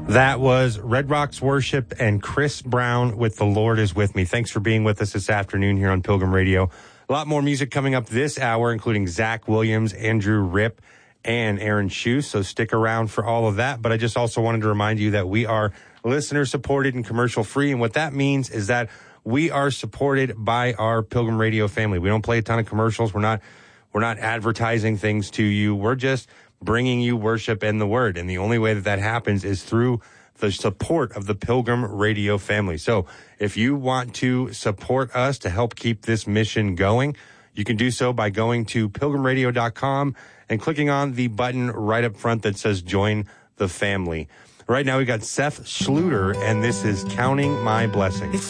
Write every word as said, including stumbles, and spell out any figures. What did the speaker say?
That was Red Rocks Worship and Chris Brown with The Lord Is With Me. Thanks for being with us this afternoon here on Pilgrim Radio. A lot more music coming up this hour, including Zach Williams, Andrew Ripp, and Aaron Shue. So stick around for all of that. But I just also wanted to remind you that we are listener supported and commercial free. And what that means is that we are supported by our Pilgrim Radio family. We don't play a ton of commercials. We're not, we're not advertising things to you. We're just bringing you worship and the word. And the only way that that happens is through the support of the Pilgrim Radio family. So if you want to support us to help keep this mission going, you can do so by going to pilgrim radio dot com and clicking on the button right up front that says join the family. Right now we've got Seth Schluter, and this is Counting My Blessings.